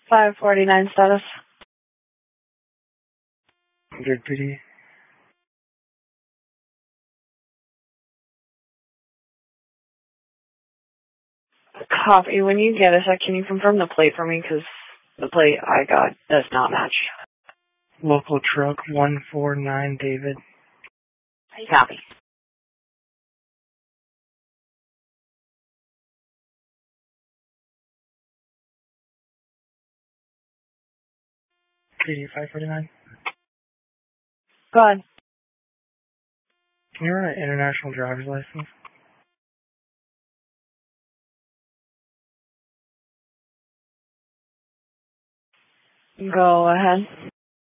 549 status. Good, PD. Copy. When you get a sec, can you confirm the plate for me? Because the plate I got does not match. Local truck 149 David. Copy. PD 549. Go ahead. Can you run an international driver's license? Go ahead.